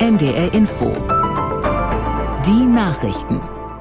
NDR Info. Die Nachrichten.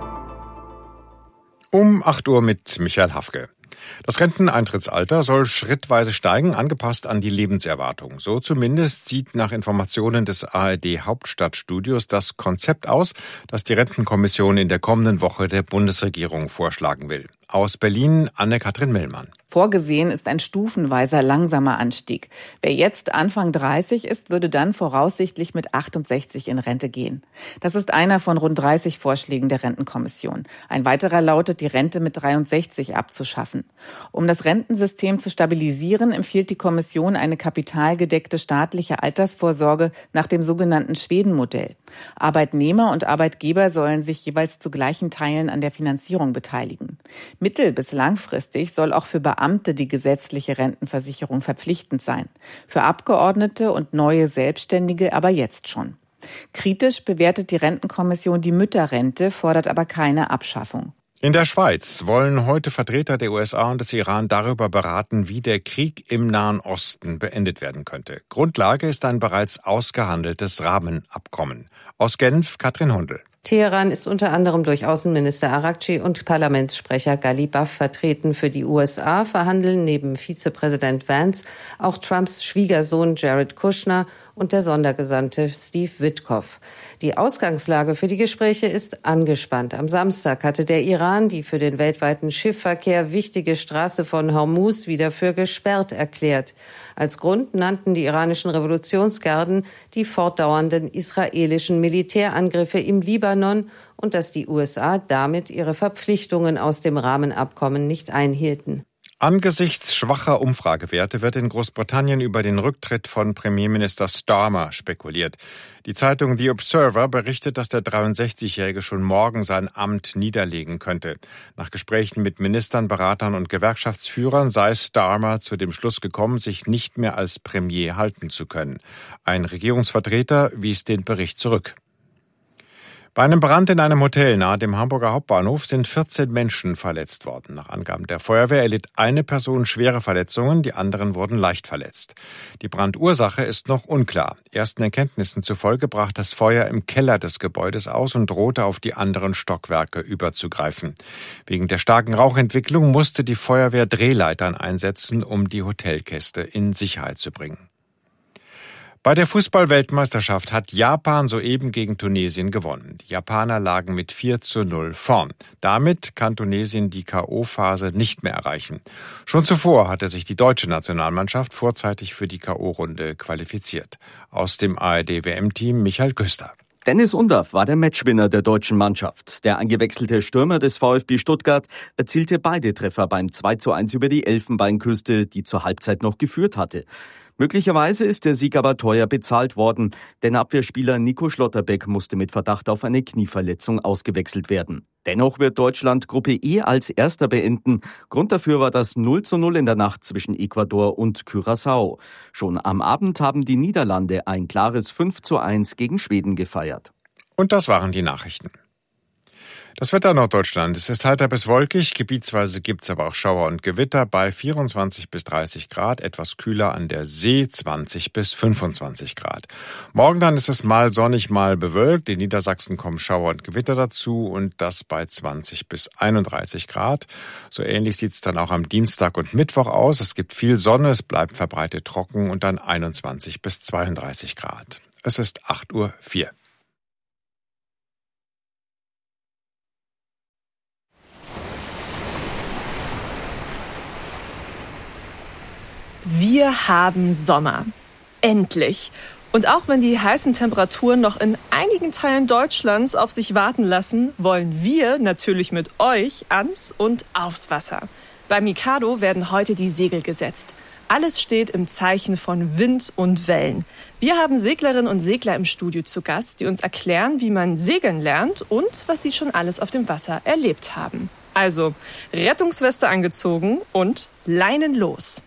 Um 8 Uhr mit Michael Hafke. Das Renteneintrittsalter soll schrittweise steigen, angepasst an die Lebenserwartung. So zumindest sieht nach Informationen des ARD Hauptstadtstudios das Konzept aus, das die Rentenkommission in der kommenden Woche der Bundesregierung vorschlagen will. Aus Berlin Anne-Kathrin Millmann. Vorgesehen ist ein stufenweiser langsamer Anstieg. Wer jetzt Anfang 30 ist, würde dann voraussichtlich mit 68 in Rente gehen. Das ist einer von rund 30 Vorschlägen der Rentenkommission. Ein weiterer lautet, die Rente mit 63 abzuschaffen. Um das Rentensystem zu stabilisieren, empfiehlt die Kommission eine kapitalgedeckte staatliche Altersvorsorge nach dem sogenannten Schweden-Modell. Arbeitnehmer und Arbeitgeber sollen sich jeweils zu gleichen Teilen an der Finanzierung beteiligen. Mittel- bis langfristig soll auch für Beamte die gesetzliche Rentenversicherung verpflichtend sein. Für Abgeordnete und neue Selbstständige aber jetzt schon. Kritisch bewertet die Rentenkommission die Mütterrente, fordert aber keine Abschaffung. In der Schweiz wollen heute Vertreter der USA und des Iran darüber beraten, wie der Krieg im Nahen Osten beendet werden könnte. Grundlage ist ein bereits ausgehandeltes Rahmenabkommen. Aus Genf, Katrin Hundel. Teheran ist unter anderem durch Außenminister Araghchi und Parlamentssprecher Ghalibaf vertreten. Für die USA verhandeln neben Vizepräsident Vance auch Trumps Schwiegersohn Jared Kushner und der Sondergesandte Steve Witkoff. Die Ausgangslage für die Gespräche ist angespannt. Am Samstag hatte der Iran die für den weltweiten Schiffverkehr wichtige Straße von Hormuz wieder für gesperrt erklärt. Als Grund nannten die iranischen Revolutionsgarden die fortdauernden israelischen Militärangriffe im Libanon und dass die USA damit ihre Verpflichtungen aus dem Rahmenabkommen nicht einhielten. Angesichts schwacher Umfragewerte wird in Großbritannien über den Rücktritt von Premierminister Starmer spekuliert. Die Zeitung The Observer berichtet, dass der 63-Jährige schon morgen sein Amt niederlegen könnte. Nach Gesprächen mit Ministern, Beratern und Gewerkschaftsführern sei Starmer zu dem Schluss gekommen, sich nicht mehr als Premier halten zu können. Ein Regierungsvertreter wies den Bericht zurück. Bei einem Brand in einem Hotel nahe dem Hamburger Hauptbahnhof sind 14 Menschen verletzt worden. Nach Angaben der Feuerwehr erlitt eine Person schwere Verletzungen, die anderen wurden leicht verletzt. Die Brandursache ist noch unklar. Ersten Erkenntnissen zufolge brach das Feuer im Keller des Gebäudes aus und drohte auf die anderen Stockwerke überzugreifen. Wegen der starken Rauchentwicklung musste die Feuerwehr Drehleitern einsetzen, um die Hotelgäste in Sicherheit zu bringen. Bei der Fußball-Weltmeisterschaft hat Japan soeben gegen Tunesien gewonnen. Die Japaner lagen mit 4:0 vorn. Damit kann Tunesien die K.O.-Phase nicht mehr erreichen. Schon zuvor hatte sich die deutsche Nationalmannschaft vorzeitig für die K.O.-Runde qualifiziert. Aus dem ARD-WM-Team Michael Köster. Dennis Undaff war der Matchwinner der deutschen Mannschaft. Der eingewechselte Stürmer des VfB Stuttgart erzielte beide Treffer beim 2:1 über die Elfenbeinküste, die zur Halbzeit noch geführt hatte. Möglicherweise ist der Sieg aber teuer bezahlt worden, denn Abwehrspieler Nico Schlotterbeck musste mit Verdacht auf eine Knieverletzung ausgewechselt werden. Dennoch wird Deutschland Gruppe E als Erster beenden. Grund dafür war das 0:0 in der Nacht zwischen Ecuador und Curaçao. Schon am Abend haben die Niederlande ein klares 5:1 gegen Schweden gefeiert. Und das waren die Nachrichten. Das Wetter Norddeutschland. Es ist heiter bis wolkig, gebietsweise gibt's aber auch Schauer und Gewitter bei 24 bis 30 Grad, etwas kühler an der See 20 bis 25 Grad. Morgen dann ist es mal sonnig, mal bewölkt. In Niedersachsen kommen Schauer und Gewitter dazu und das bei 20 bis 31 Grad. So ähnlich sieht's dann auch am Dienstag und Mittwoch aus. Es gibt viel Sonne, es bleibt verbreitet trocken und dann 21 bis 32 Grad. Es ist 8:04 Uhr. Wir haben Sommer. Endlich. Und auch wenn die heißen Temperaturen noch in einigen Teilen Deutschlands auf sich warten lassen, wollen wir natürlich mit euch ans und aufs Wasser. Bei Mikado werden heute die Segel gesetzt. Alles steht im Zeichen von Wind und Wellen. Wir haben Seglerinnen und Segler im Studio zu Gast, die uns erklären, wie man segeln lernt und was sie schon alles auf dem Wasser erlebt haben. Also Rettungsweste angezogen und Leinen los.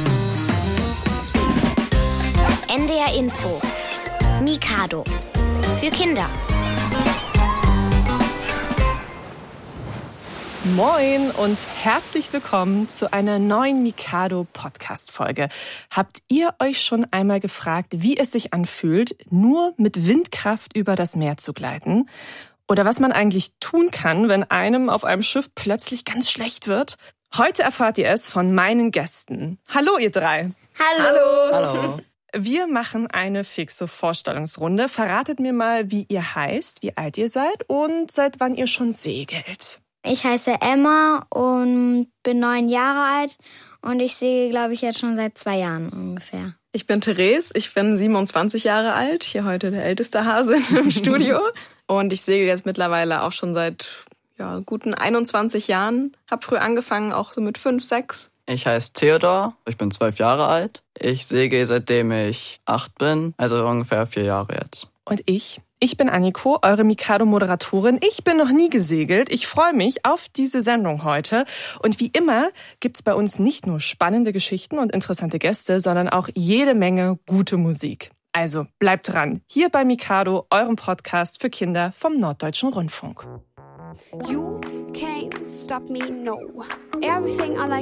NDR Info. Mikado. Für Kinder. Moin und herzlich willkommen zu einer neuen Mikado-Podcast-Folge. Habt ihr euch schon einmal gefragt, wie es sich anfühlt, nur mit Windkraft über das Meer zu gleiten? Oder was man eigentlich tun kann, wenn einem auf einem Schiff plötzlich ganz schlecht wird? Heute erfahrt ihr es von meinen Gästen. Hallo ihr drei. Hallo. Hallo. Wir machen eine fixe Vorstellungsrunde. Verratet mir mal, wie ihr heißt, wie alt ihr seid und seit wann ihr schon segelt. Ich heiße Emma und bin 9 Jahre alt und ich segle, glaube ich, jetzt schon seit 2 Jahren ungefähr. Ich bin Therese, ich bin 27 Jahre alt, hier heute der älteste Hase im Studio. Und ich segel jetzt mittlerweile auch schon seit guten 21 Jahren. Hab früh angefangen, auch so mit 5, 6. Ich heiße Theodor, ich bin 12 Jahre alt. Ich segel seitdem ich 8 bin, also ungefähr 4 Jahre jetzt. Und ich bin Anniko, eure Mikado-Moderatorin. Ich bin noch nie gesegelt. Ich freue mich auf diese Sendung heute. Und wie immer gibt's bei uns nicht nur spannende Geschichten und interessante Gäste, sondern auch jede Menge gute Musik. Also bleibt dran, hier bei Mikado, eurem Podcast für Kinder vom Norddeutschen Rundfunk. You can't stop me, no. Everything I like